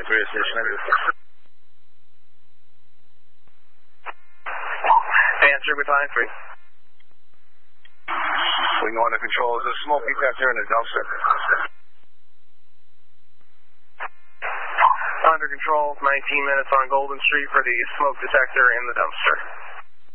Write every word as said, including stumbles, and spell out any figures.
three is station. Answer with line three. Wing one to control. There's a smoke detector in the dumpster. Under control, nineteen minutes on Golden Street for the smoke detector in the dumpster.